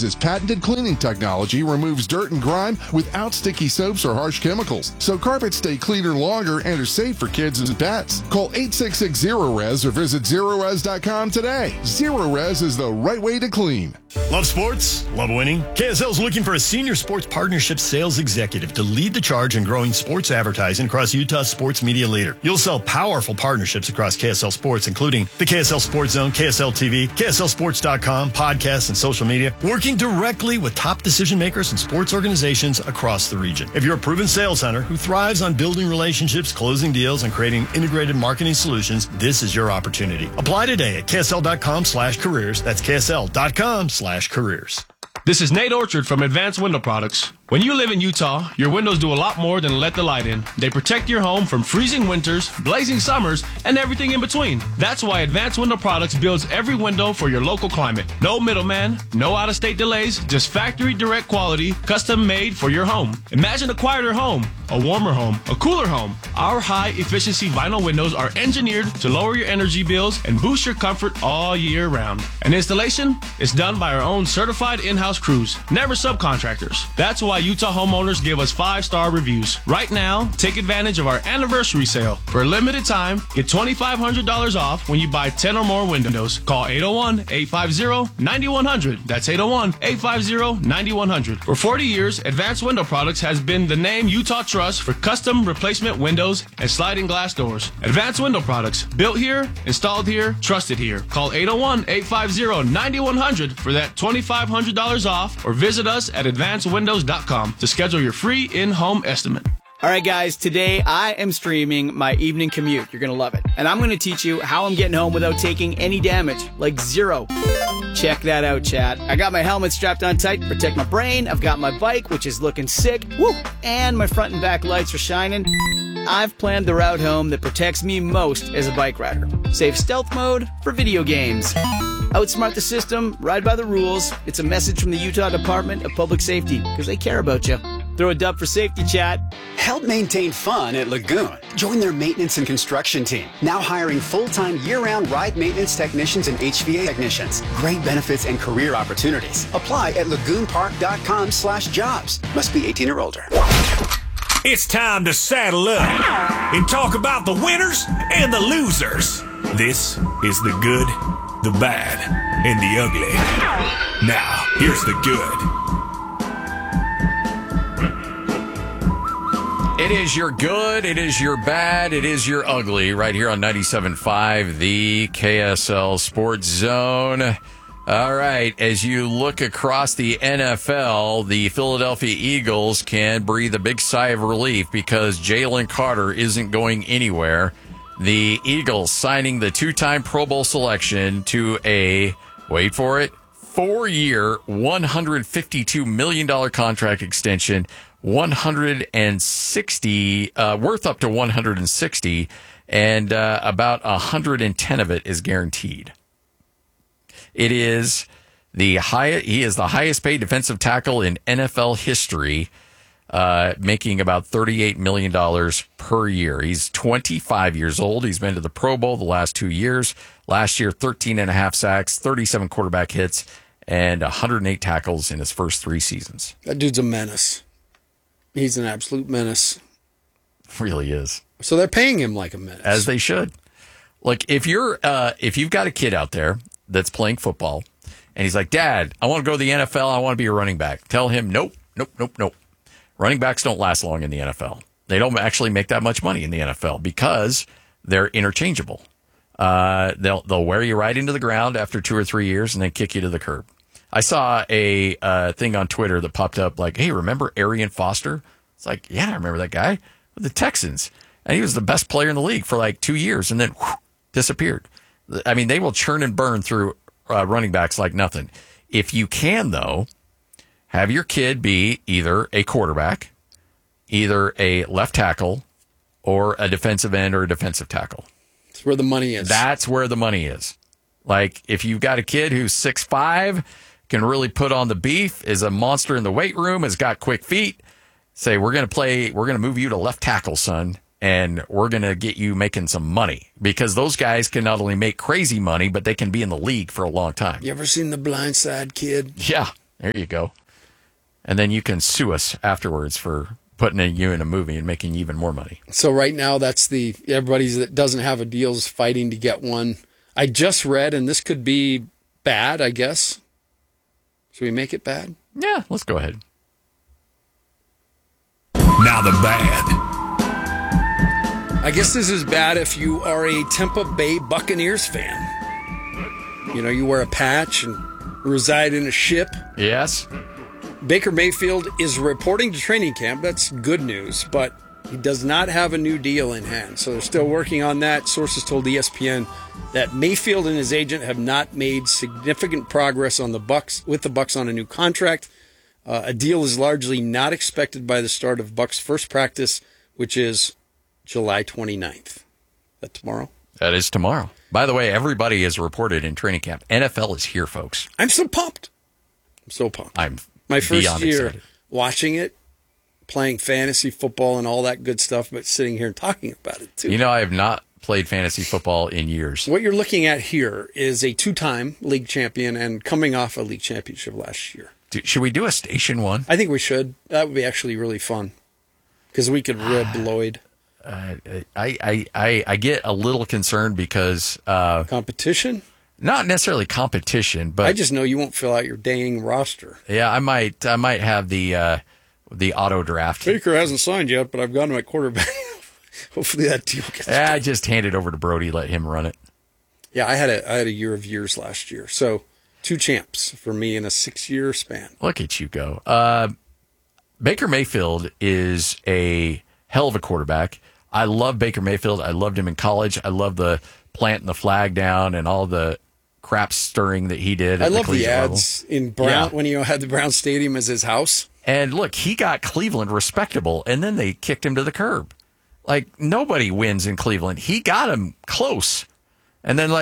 Rezz's patented cleaning technology removes dirt and grime without sticky soaps or harsh chemicals, so carpets stay cleaner longer and are safe for kids and pets. Call 866-0REZ or visit ZeroRez.com today. ZeroRez is the right way to clean. Love sports? Love winning? KSL's looking for a senior sports partnership sales executive to lead the charge in growing sports advertising across Utah's sports media leader. You'll sell powerful partnerships across KSL Sports, including the KSL Sports Zone, KSL TV, KSLSports.com, podcasts, and social media, working directly with top decision makers and sports organizations across the region. If you're a proven sales hunter who thrives on building relationships, closing deals, and creating integrated marketing solutions, this is your opportunity. Apply today at KSL.com/careers. That's KSL.com/careers. This is Nate Orchard from Advanced Window Products. When you live in Utah, your windows do a lot more than let the light in. They protect your home from freezing winters, blazing summers, and everything in between. That's why Advanced Window Products builds every window for your local climate. No middleman, no out-of-state delays, just factory direct quality, custom made for your home. Imagine a quieter home, a warmer home, a cooler home. Our high-efficiency vinyl windows are engineered to lower your energy bills and boost your comfort all year round. And installation is done by our own certified in-house crews, never subcontractors. That's why Utah homeowners give us 5-star reviews. Right now, take advantage of our anniversary sale. For a limited time, get $2,500 off when you buy 10 or more windows. Call 801-850-9100. That's 801-850-9100. For 40 years, Advanced Window Products has been the name Utah trusts for custom replacement windows and sliding glass doors. Advanced Window Products, built here, installed here, trusted here. Call 801-850-9100 for that $2,500 off, or visit us at advancedwindows.com to schedule your free in-home estimate. All right, guys, today I am streaming my evening commute. You're going to love it. And I'm going to teach you how I'm getting home without taking any damage, like zero. Check that out, chat. I got my helmet strapped on tight to protect my brain. I've got my bike, which is looking sick. Woo! And my front and back lights are shining. I've planned the route home that protects me most as a bike rider. Save stealth mode for video games. Outsmart the system, ride by the rules. It's a message from the Utah Department of Public Safety, because they care about you. Throw a dub for safety, chat. Help maintain fun at Lagoon. Join their maintenance and construction team. Now hiring full-time year-round ride maintenance technicians and HVA technicians. Great benefits and career opportunities. Apply at lagoonpark.com/jobs. Must be 18 or older. It's time to saddle up and talk about the winners and the losers. This is the good, the bad, and the ugly. Now, here's the good. It is your good, it is your bad, it is your ugly, right here on 97.5, the KSL Sports Zone. All right, as you look across the NFL, the Philadelphia Eagles can breathe a big sigh of relief because Jalen Carter isn't going anywhere. The Eagles signing the two-time Pro Bowl selection to a, wait for it, 4-year, $152 million contract extension, 160, worth up to 160, and about 110 of it is guaranteed. It is he is the highest paid defensive tackle in NFL history, making about $38 million per year. He's 25 years old. He's been to the Pro Bowl the last 2 years. Last year, 13.5 sacks, 37 quarterback hits, and 108 tackles in his first 3 seasons. That dude's a menace. He's an absolute menace. Really is. So they're paying him like a menace. As they should. Look, if you've got a kid out there that's playing football, and he's like, Dad, I want to go to the NFL. I want to be a running back. Tell him, nope. Running backs don't last long in the NFL. They don't actually make that much money in the NFL because they're interchangeable. They'll wear you right into the ground after 2 or 3 years and then kick you to the curb. I saw a thing on Twitter that popped up like, hey, remember Arian Foster? It's like, yeah, I remember that guy with the Texans. And he was the best player in the league for like 2 years and then disappeared. I mean, they will churn and burn through running backs like nothing. If you can, though, have your kid be either a quarterback, either a left tackle, or a defensive end or a defensive tackle. That's where the money is. That's where the money is. Like, if you've got a kid who's 6'5", can really put on the beef, is a monster in the weight room, has got quick feet, say, we're going to move you to left tackle, son, and we're going to get you making some money. Because those guys can not only make crazy money, but they can be in the league for a long time. You ever seen The Blind Side, kid? Yeah. There you go. And then you can sue us afterwards for putting you in a movie and making you even more money. So right now, that's everybody that doesn't have a deal is fighting to get one. I just read, and this could be bad, I guess. Should we make it bad? Yeah, let's go ahead. Now the bad. I guess this is bad if you are a Tampa Bay Buccaneers fan. You know, you wear a patch and reside in a ship. Yes. Baker Mayfield is reporting to training camp. That's good news, but he does not have a new deal in hand. So they're still working on that. Sources told ESPN that Mayfield and his agent have not made significant progress on the Bucs on a new contract. A deal is largely not expected by the start of Bucs' first practice, which is July 29th. That tomorrow? That is tomorrow. By the way, everybody is reported in training camp. NFL is here, folks. I'm so pumped. I'm my first beyond year excited. watching it, playing fantasy football and all that good stuff, but sitting here and talking about it too. You know, I have not played fantasy football in years. What you're looking at here is a 2-time league champion and coming off a league championship last year. Should we do a station one? I think we should. That would be actually really fun because we could rib Lloyd. I get a little concerned because Competition? not necessarily competition, but I just know you won't fill out your dang roster. yeah, I might have the auto draft. Baker hasn't signed yet, but I've got him at quarterback. Hopefully that deal gets done. I just hand it over to Brody, let him run it. Yeah, I had a year of years last year. So 2 champs for me in a 6-year span. Look at you go. Baker Mayfield is a hell of a quarterback. I love Baker Mayfield. I loved him in college. I love the planting the flag down and all the crap stirring that he did. I At love the collegiate ads level. in Brown Yeah. when he had the Brown Stadium as his house. And look, he got Cleveland respectable, and then they kicked him to the curb. Like, nobody wins in Cleveland. He got him close. And then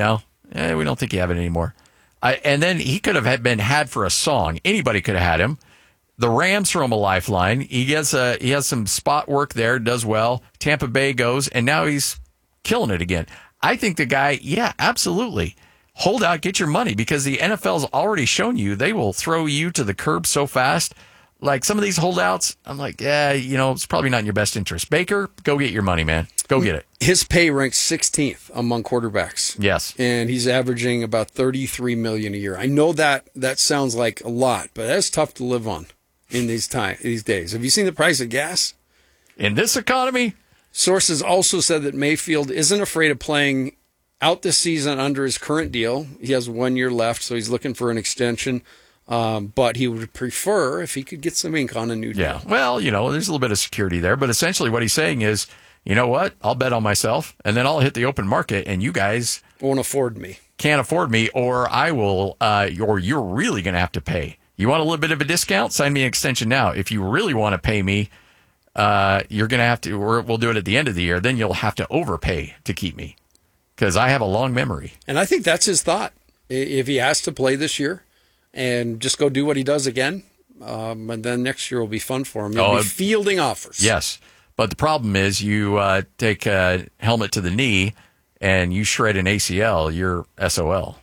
we don't think you have it anymore. And then he could have been had for a song. Anybody could have had him. The Rams throw him a lifeline. He has some spot work there, does well. Tampa Bay goes, and now he's killing it again. I think the guy, yeah, absolutely. Hold out, get your money, because the NFL's already shown you they will throw you to the curb so fast. Like some of these holdouts, I'm like, yeah, it's probably not in your best interest. Baker, go get your money, man. Go get it. His pay ranks 16th among quarterbacks. Yes. And he's averaging about $33 million a year. I know that sounds like a lot, but that's tough to live on in these days. Have you seen the price of gas? In this economy? Sources also said that Mayfield isn't afraid of playing out this season under his current deal. He has 1 year left, so he's looking for an extension. But he would prefer if he could get some ink on a new deal. Yeah. Well, there's a little bit of security there, but essentially what he's saying is, you know what? I'll bet on myself, and then I'll hit the open market, and you guys Won't afford me. Can't afford me, or I will, or you're really going to have to pay. You want a little bit of a discount? Sign me an extension now. If you really want to pay me, you're going to have to, or we'll do it at the end of the year. Then you'll have to overpay to keep me because I have a long memory. And I think that's his thought. If he has to play this year and just go do what he does again, and then next year will be fun for him. He'll be fielding offers. Yes. But the problem is you take a helmet to the knee and you shred an ACL, you're SOL.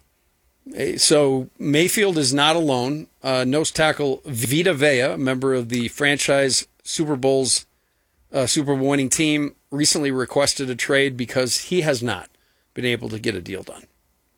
So Mayfield is not alone. Nose tackle Vita Vea, a member of the franchise Super Bowl winning team, recently requested a trade because he has not been able to get a deal done.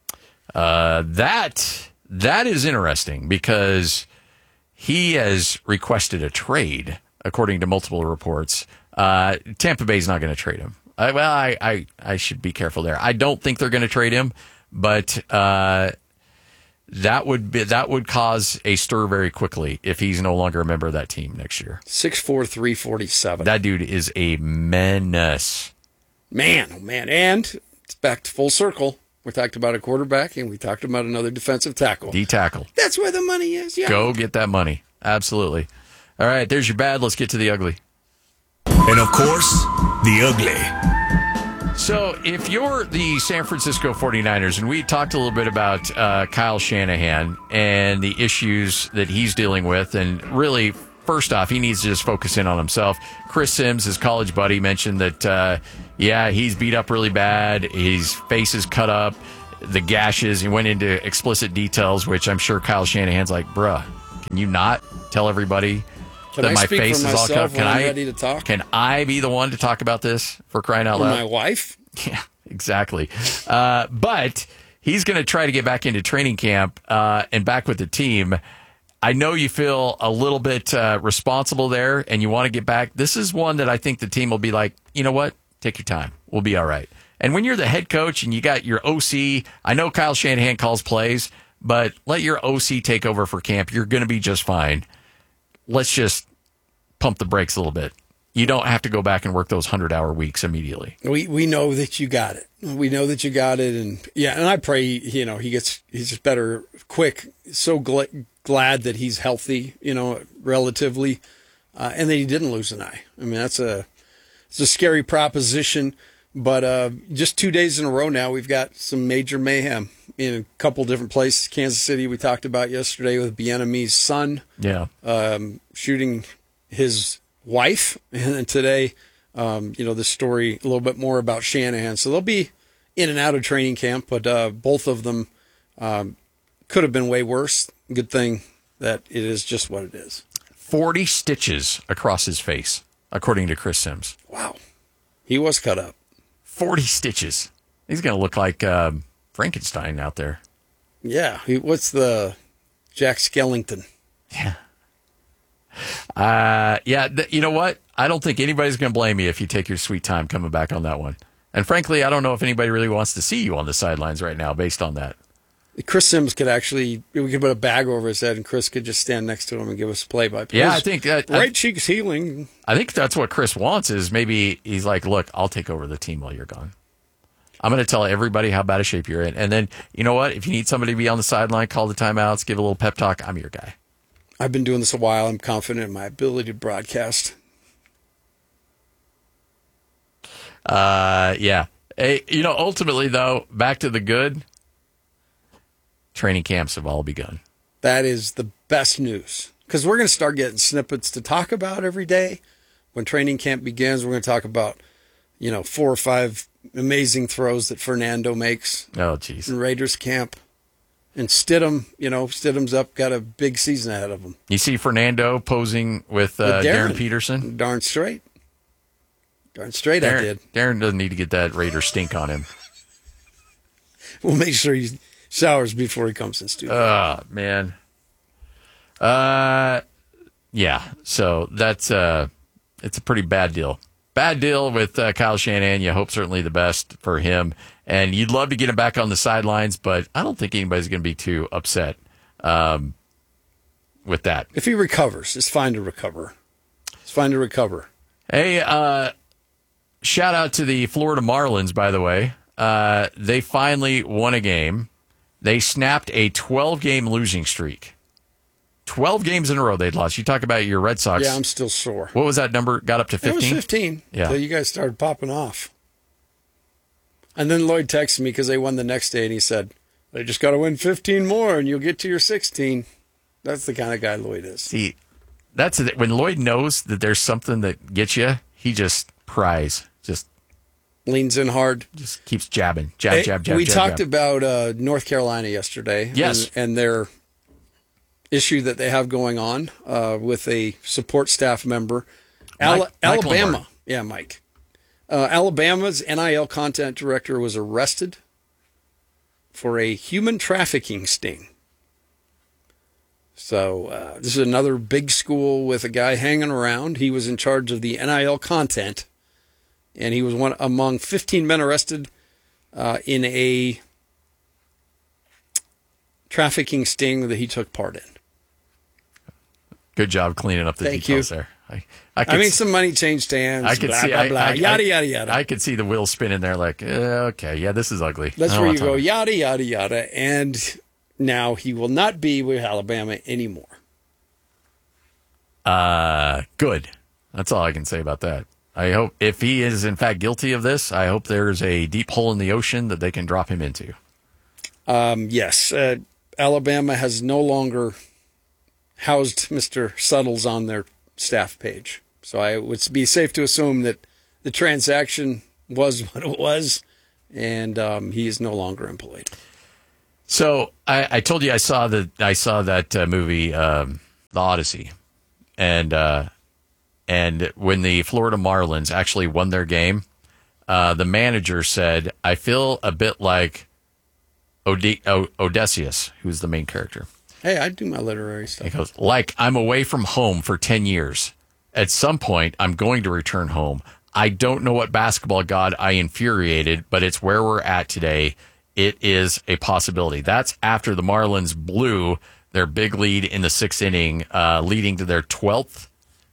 That is interesting because he has requested a trade, according to multiple reports. Tampa Bay's not going to trade him. I should be careful there. I don't think they're going to trade him, but that would cause a stir very quickly if he's no longer a member of that team next year. 6'4", 347. That dude is a menace. Man, oh man. And it's back to full circle. We talked about a quarterback, and we talked about another defensive tackle. D-tackle. That's where the money is. Yeah. Go get that money. Absolutely. All right, there's your bad. Let's get to the ugly. And of course, the ugly. So if you're the San Francisco 49ers, and we talked a little bit about Kyle Shanahan and the issues that he's dealing with, and really, first off, he needs to just focus in on himself. Chris Sims, his college buddy, mentioned that, he's beat up really bad. His face is cut up, the gashes. He went into explicit details, which I'm sure Kyle Shanahan's like, bruh, Can you not tell everybody Can that I my speak face for is all myself covered? when I'm ready to talk? Can I be the one to talk about this, for crying out Or loud? my wife? Yeah, exactly. But he's going to try to get back into training camp and back with the team. I know you feel a little bit responsible there and you want to get back. This is one that I think the team will be like, you know what? Take your time. We'll be all right. And when you're the head coach and you got your OC, I know Kyle Shanahan calls plays, but let your OC take over for camp. You're going to be just fine. Let's just pump the brakes a little bit. You don't have to go back and work those 100-hour weeks immediately. We know that you got it. We know that you got it, and I pray he's just better quick. So glad that he's healthy, relatively, and that he didn't lose an eye. I mean, it's a scary proposition, but just 2 days in a row now, we've got some major mayhem in a couple different places. Kansas City, we talked about yesterday with Bieniemy's son, shooting his wife, and then today, the story a little bit more about Shanahan. So they'll be in and out of training camp, but both of them could have been way worse. Good thing that it is just what it is. 40 stitches across his face, according to Chris Sims. Wow. He was cut up. 40 stitches. He's going to look like Frankenstein out there. Yeah. What's the Jack Skellington? Yeah. You know what? I don't think anybody's going to blame you if you take your sweet time coming back on that one. And frankly, I don't know if anybody really wants to see you on the sidelines right now based on that. Chris Sims could we could put a bag over his head and Chris could just stand next to him and give us a play-by-play. Yeah, I think right cheek's healing. I think that's what Chris wants is maybe he's like, look, I'll take over the team while you're gone. I'm going to tell everybody how bad a shape you're in. And then, you know what? If you need somebody to be on the sideline, call the timeouts, give a little pep talk, I'm your guy. I've been doing this a while. I'm confident in my ability to broadcast. Yeah. Hey, ultimately, though, back to the good. Training camps have all begun. That is the best news because we're going to start getting snippets to talk about every day. When training camp begins, we're going to talk about, 4 or 5 amazing throws that Fernando makes. Oh, jeez. In Raiders camp. And Stidham, Stidham's got a big season ahead of him. You see Fernando posing with Darren Peterson? Darn straight. Darn straight I did. Darren doesn't need to get that Raider stink on him. We'll make sure he showers before he comes in studio. Oh, man. Yeah, so that's it's a pretty bad deal. Bad deal with Kyle Shanahan. You hope certainly the best for him. And you'd love to get him back on the sidelines, but I don't think anybody's going to be too upset with that. If he recovers, it's fine to recover. It's fine to recover. Hey, shout out to the Florida Marlins, by the way. They finally won a game. They snapped a 12-game losing streak. 12 games in a row they'd lost. You talk about your Red Sox. Yeah, I'm still sore. What was that number? Got up to 15? It was 15 until you guys started popping off. And then Lloyd texted me because they won the next day, and he said, they just got to win 15 more, and you'll get to your 16. That's the kind of guy Lloyd is. See, that's it. When Lloyd knows that there's something that gets you, he just pries. Just leans in hard. Just keeps jabbing. Jab. We talked about North Carolina yesterday. Yes. And their issue that they have going on with a support staff member. Alabama. Yeah, Mike. Alabama's NIL content director was arrested for a human trafficking sting. So this is another big school with a guy hanging around. He was in charge of the NIL content, and he was one among 15 men arrested in a trafficking sting that he took part in. Good job cleaning up the details there. I mean, some money changed hands. I could blah, see, blah, blah, yada, yada, yada. I could see the wheels spinning there like, okay, yeah, this is ugly. That's where you go, yada, yada, yada. And now he will not be with Alabama anymore. Good. That's all I can say about that. I hope if he is in fact guilty of this, I hope there's a deep hole in the ocean that they can drop him into. Yes. Alabama has no longer housed Mr. Suttles on their staff page. So I would be safe to assume that the transaction was what it was, and he is no longer employed. So I told you I saw that movie the Odyssey, and when the Florida Marlins actually won their game, the manager said, "I feel a bit like Odysseus, who's the main character." Hey, I do my literary stuff. He goes, "Like I'm away from home for 10 years. At some point, I'm going to return home. I don't know what basketball god I infuriated, but it's where we're at today. It is a possibility." That's after the Marlins blew their big lead in the 6th inning, leading to their 12th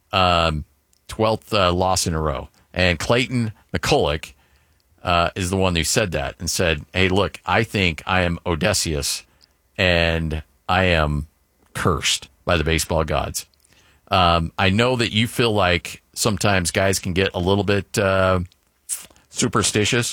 loss in a row. And Clayton McCulloch is the one who said that and said, "Hey, look, I think I am Odysseus, and I am cursed by the baseball gods. I know that you feel like sometimes guys can get a little bit superstitious.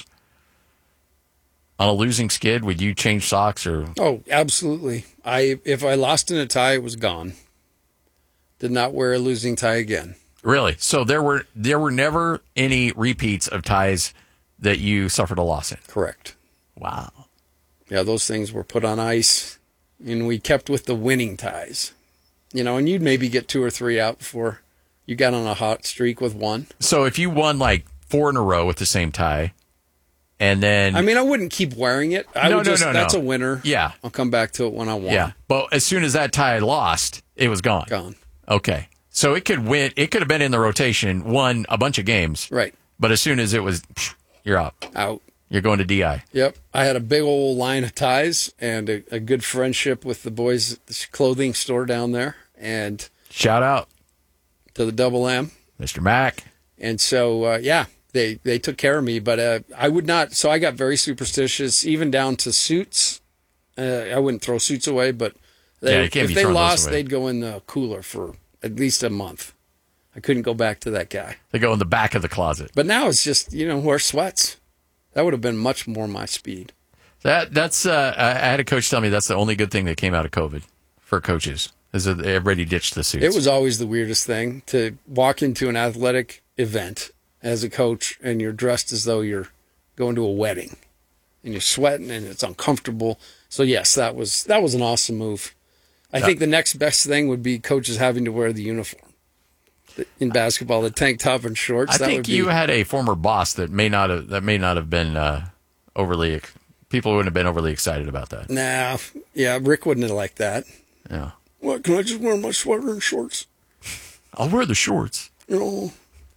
On a losing skid, would you change socks or?" Oh, absolutely. If I lost in a tie, it was gone. Did not wear a losing tie again. Really? So there were never any repeats of ties that you suffered a loss in? Correct. Wow. Yeah, those things were put on ice, and we kept with the winning ties. And you'd maybe get 2 or 3 out before you got on a hot streak with one. So if you won like 4 in a row with the same tie, and then... I mean, I wouldn't keep wearing it. That's a winner. Yeah. I'll come back to it when I want. Yeah. But as soon as that tie lost, it was gone. Gone. Okay. So it could win. It could have been in the rotation, won a bunch of games. Right. But as soon as it was, you're out. Out. You're going to DI. Yep. I had a big old line of ties and a good friendship with the boys at the clothing store down there. And shout out to the Double M, Mr. Mack. And so, they took care of me, but I would not. So I got very superstitious, even down to suits. I wouldn't throw suits away, but if they lost, they'd go in the cooler for at least a month. I couldn't go back to that guy. They go in the back of the closet. But now it's just, wear sweats. That would have been much more my speed. That's I had a coach tell me that's the only good thing that came out of COVID for coaches, is that everybody ditched the suits. It was always the weirdest thing to walk into an athletic event as a coach and you're dressed as though you're going to a wedding and you're sweating and it's uncomfortable. So yes, that was an awesome move. I think the next best thing would be coaches having to wear the uniform in basketball, the tank top and shorts. I think you had a former boss that may not have been overly. People wouldn't have been overly excited about that. Nah, yeah, Rick wouldn't have liked that. Yeah. What? Can I just wear my sweater and shorts? I'll wear the shorts. Oh.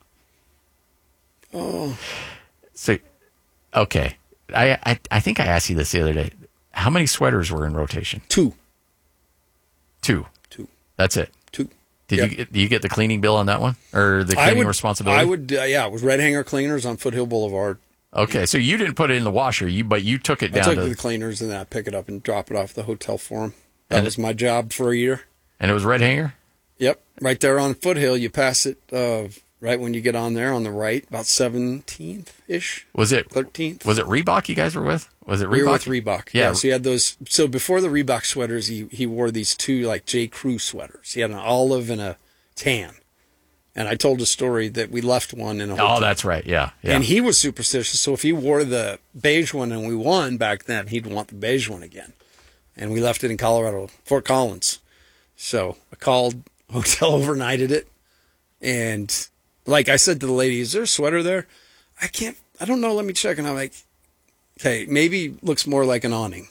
So, okay. I think I asked you this the other day. How many sweaters were in rotation? 2. 2. That's it. 2. Did you get the cleaning bill on that one, or the cleaning responsibility? I would. It was Red Hanger Cleaners on Foothill Boulevard. Okay, so you didn't put it in the washer, but you took it down. I took the cleaners and then I pick it up and drop it off the hotel for them. That was my job for a year. And it was Red Hanger? Yep, right there on Foothill. You pass it right when you get on there on the right, about 17th-ish. Was it 13th? Was it Reebok you guys were with? Was it Reebok? We were with Reebok. Yeah. So he had those. So before the Reebok sweaters, he wore these 2 like J. Crew sweaters. He had an olive and a tan. And I told a story that we left one in a hotel. Oh, that's right. Yeah. And he was superstitious. So if he wore the beige one and we won back then, he'd want the beige one again. And we left it in Colorado, Fort Collins. So I called, hotel overnighted it. And like I said to the lady, is there a sweater there? I don't know. Let me check. And I'm like, okay, maybe looks more like an awning.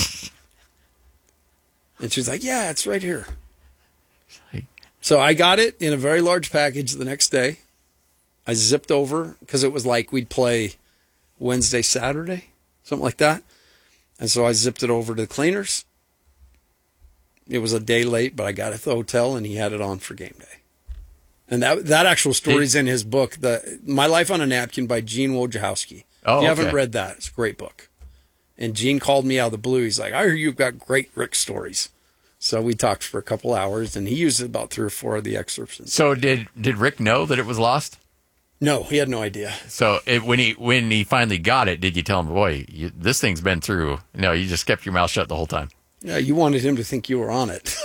And she's like, yeah, it's right here. So I got it in a very large package the next day. I zipped over because it was like we'd play Wednesday, Saturday, something like that. And so I zipped it over to the cleaners. It was a day late, but I got it at the hotel and he had it on for game day. And that actual story's in his book, My Life on a Napkin by Gene Wojciechowski. Oh, if you haven't read that, it's a great book. And Gene called me out of the blue. He's like, I hear you've got great Rick stories. So we talked for a couple hours, and he used about 3 or 4 of the excerpts. So did Rick know that it was lost? No, he had no idea. So when he finally got it, did you tell him, boy, this thing's been through? No, you just kept your mouth shut the whole time. Yeah, you wanted him to think you were on it.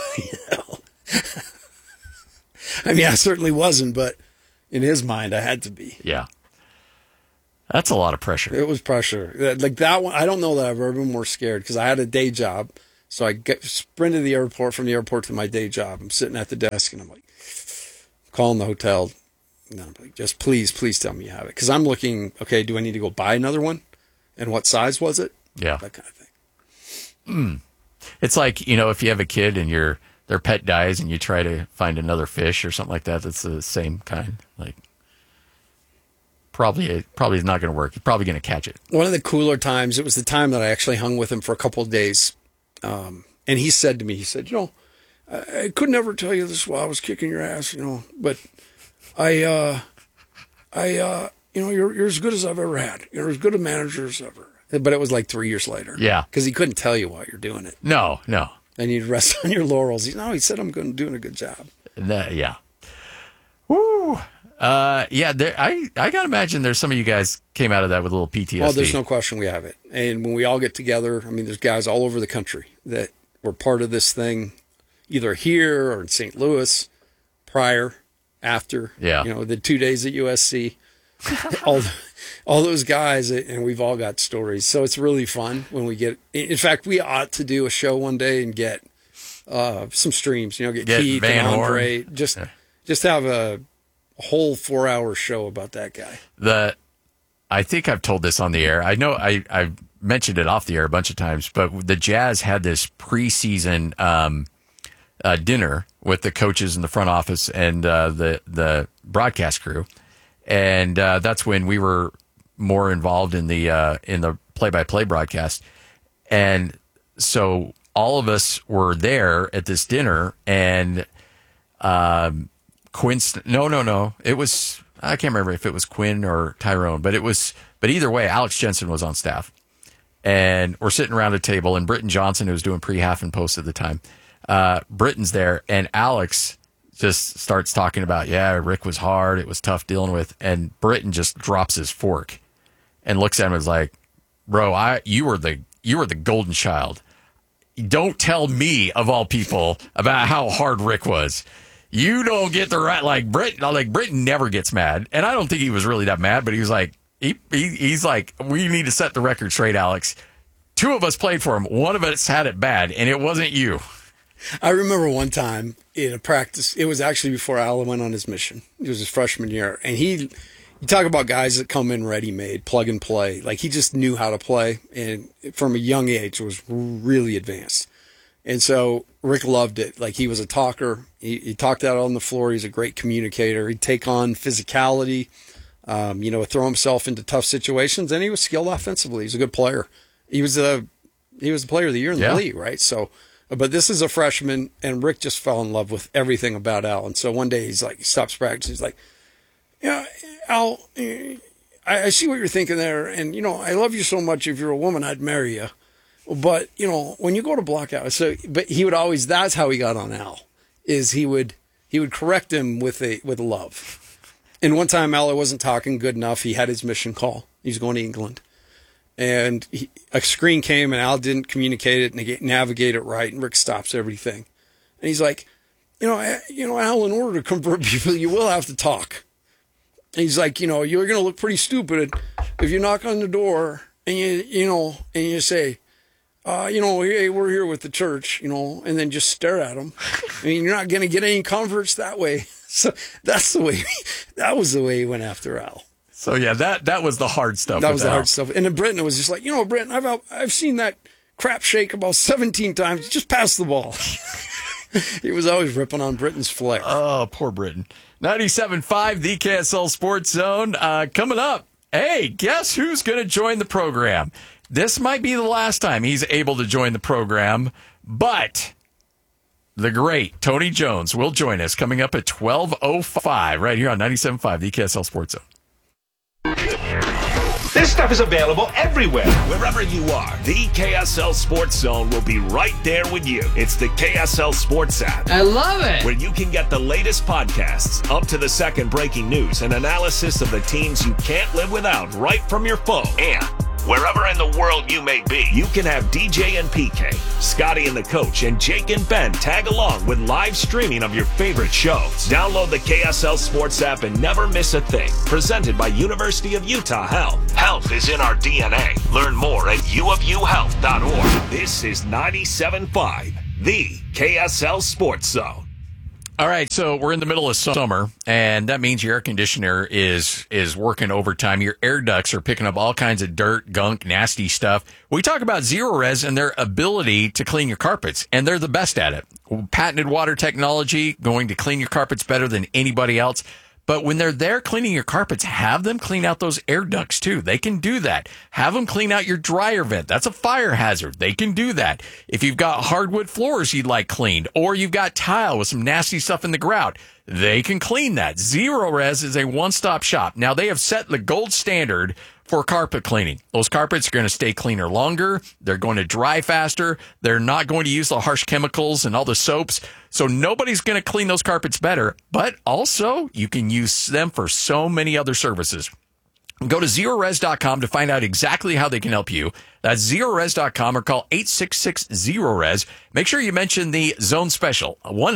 I mean, I certainly wasn't, but in his mind, I had to be. Yeah. That's a lot of pressure. It was pressure. Like that one, I don't know that I've ever been more scared because I had a day job So I sprinted to the airport, from the airport to my day job. I'm sitting at the desk, and I'm like, calling the hotel. And I'm like, just please tell me you have it. Because I'm looking, okay, do I need to go buy another one? And what size was it? Yeah. That kind of thing. It's like, if you have a kid and their pet dies and you try to find another fish or something like that, that's the same kind. Like, probably is not going to work. You're probably going to catch it. One of the cooler times, it was the time that I actually hung with him for a couple of days. And he said to me, I could never tell you this while I was kicking your ass, but you're as good as I've ever had. You're as good a manager as ever. But it was like 3 years later. Yeah. Because he couldn't tell you while you're doing it. No. And you'd rest on your laurels. He said I'm doing a good job. Yeah. Woo. I got to imagine there's some of you guys came out of that with a little PTSD. Well, there's no question we have it. And when we all get together, there's guys all over the country that were part of this thing, either here or in St. Louis, prior, after. Yeah. The 2 days at USC. all those guys, and we've all got stories. So it's really fun when we get. In fact, we ought to do a show one day and get some streams. Get Keith Van and Andre. Horn. Just have a whole 4-hour show about that guy. I think I've told this on the air. I know I've mentioned it off the air a bunch of times, but the Jazz had this preseason dinner with the coaches in the front office and the broadcast crew. And that's when we were more involved in the play-by-play broadcast. And so all of us were there at this dinner, and Quinn. No. It was, I can't remember if it was Quinn or Tyrone, but either way, Alex Jensen was on staff. And we're sitting around a table, and Britton Johnson, who was doing pre, half, and post at the time, Britton's there, and Alex just starts talking about, Rick was hard. It was tough dealing with. And Britton just drops his fork and looks at him and is like, bro, you were the golden child. Don't tell me, of all people, about how hard Rick was. You don't get the right, Britton never gets mad. And I don't think he was really that mad, but he was like, he's like, we need to set the record straight, Alex. 2 of us played for him. One of us had it bad, and it wasn't you. I remember one time in a practice, it was actually before Al went on his mission. It was his freshman year. And you talk about guys that come in ready-made, plug and play. Like, he just knew how to play. And from a young age, was really advanced. And so Rick loved it. Like, he was a talker. He talked out on the floor. He's a great communicator. He'd take on physicality, throw himself into tough situations. And he was skilled offensively. He's a good player. He was the player of the year in the league, right? So, but this is a freshman, and Rick just fell in love with everything about Al. And so one day he stops practice. He's like, Al, I see what you're thinking there. And, I love you so much. If you're a woman, I'd marry you. But, when you go to block out, but he would always, that's how he got on Al, is he would correct him with love. And one time Al wasn't talking good enough. He had his mission call. He was going to England. And a screen came, and Al didn't communicate it and navigate it right. And Rick stops everything. And he's like, Al, in order to convert people, you will have to talk. And he's like, you're going to look pretty stupid if you knock on the door and you say, hey, we're here with the church, and then just stare at them. You're not going to get any converts that way. So that was the way he went after Al. So yeah, that was the hard stuff. That was the hard stuff. And then Britton was just like, Britton, I've seen that crap shake about 17 times. Just pass the ball. He was always ripping on Britton's flair. Oh, poor Britton. 97.5, the KSL Sports Zone. Coming up, hey, guess who's going to join the program? This might be the last time he's able to join the program, but the great Tony Jones will join us coming up at 12:05 right here on 97.5, the KSL Sports Zone. This stuff is available everywhere. Wherever you are, the KSL Sports Zone will be right there with you. It's the KSL Sports app. I love it. Where you can get the latest podcasts, up to the second breaking news, and analysis of the teams you can't live without right from your phone. And Wherever in the world you may be, you can have DJ and PK, Scotty and the Coach, and Jake and Ben tag along with live streaming of your favorite shows. Download the KSL Sports app and never miss a thing. Presented by University of Utah Health. Health is in our DNA. Learn more at uofuhealth.org. This is 97.5, the KSL Sports Zone. All right, so we're in the middle of summer, and that means your air conditioner is working overtime. Your air ducts are picking up all kinds of dirt, gunk, nasty stuff. We talk about Zerorez and their ability to clean your carpets, and they're the best at it. Patented water technology, going to clean your carpets better than anybody else. But when they're there cleaning your carpets, have them clean out those air ducts too. They can do that. Have them clean out your dryer vent. That's a fire hazard. They can do that. If you've got hardwood floors you'd like cleaned, or you've got tile with some nasty stuff in the grout, they can clean that. Zerorez is a one-stop shop. Now, they have set the gold standard for carpet cleaning. Those carpets are going to stay cleaner longer. They're going to dry faster. They're not going to use the harsh chemicals and all the soaps. So nobody's going to clean those carpets better. But also, you can use them for so many other services. Go to Zerorez.com to find out exactly how they can help you. That's Zerorez.com or call 866-ZEROREZ. Make sure you mention the Zone Special.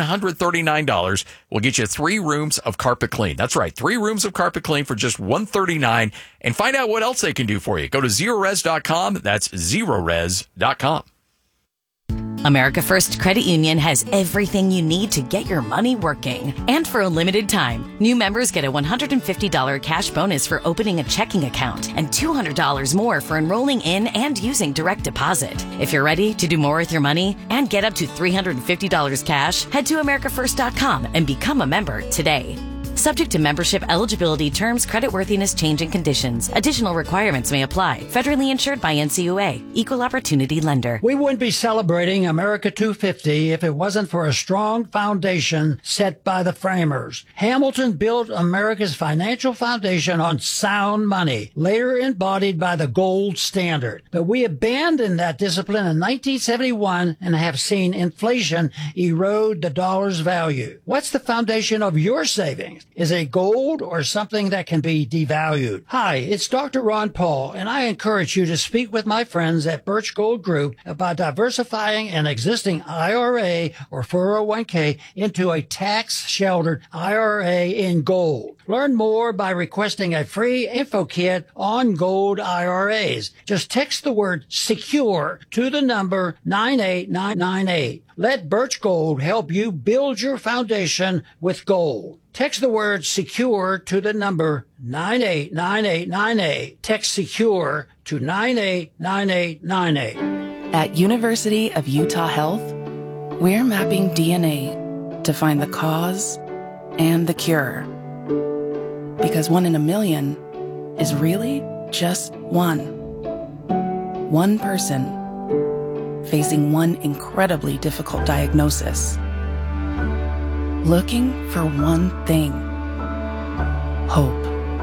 $139 will get you 3 rooms of carpet clean. That's right, 3 rooms of carpet clean for just $139. And find out what else they can do for you. Go to Zerorez.com. That's Zerorez.com. America First Credit Union has everything you need to get your money working. And for a limited time, new members get a $150 cash bonus for opening a checking account and $200 more for enrolling in and using direct deposit. If you're ready to do more with your money and get up to $350 cash, head to AmericaFirst.com and become a member today. Subject to membership eligibility, terms, creditworthiness, changing conditions. Additional requirements may apply. Federally insured by NCUA. Equal Opportunity Lender. We wouldn't be celebrating America 250 if it wasn't for a strong foundation set by the framers. Hamilton built America's financial foundation on sound money, later embodied by the gold standard. But we abandoned that discipline in 1971 and have seen inflation erode the dollar's value. What's the foundation of your savings? Is it gold or something that can be devalued? Hi, it's Dr. Ron Paul, and I encourage you to speak with my friends at Birch Gold Group about diversifying an existing IRA or 401k into a tax-sheltered IRA in gold. Learn more by requesting a free info kit on gold IRAs. Just text the word SECURE to the number 98998. Let Birch Gold help you build your foundation with gold. Text the word SECURE to the number 989898. Text SECURE to 989898. At University of Utah Health, we're mapping DNA to find the cause and the cure. Because 1 in a million is really just one. One person facing one incredibly difficult diagnosis. Looking for one thing: hope.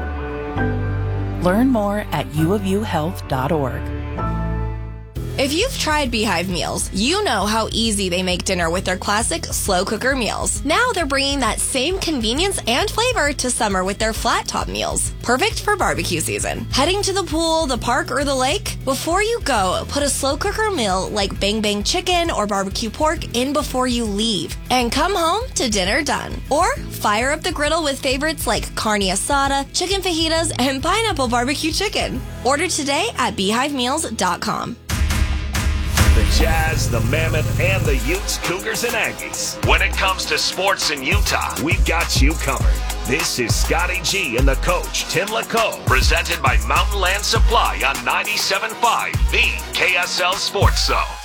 Learn more at uofuhealth.org. If you've tried Beehive meals, you know how easy they make dinner with their classic slow cooker meals. Now they're bringing that same convenience and flavor to summer with their flat top meals. Perfect for barbecue season. Heading to the pool, the park, or the lake? Before you go, put a slow cooker meal like Bang Bang chicken or barbecue pork in before you leave. And come home to dinner done. Or fire up the griddle with favorites like carne asada, chicken fajitas, and pineapple barbecue chicken. Order today at beehivemeals.com. The Jazz, the Mammoth, and the Utes, Cougars, and Aggies. When it comes to sports in Utah, we've got you covered. This is Scotty G and the coach, Tim LaCoe, presented by Mountain Land Supply on 97.5, the KSL Sports Zone.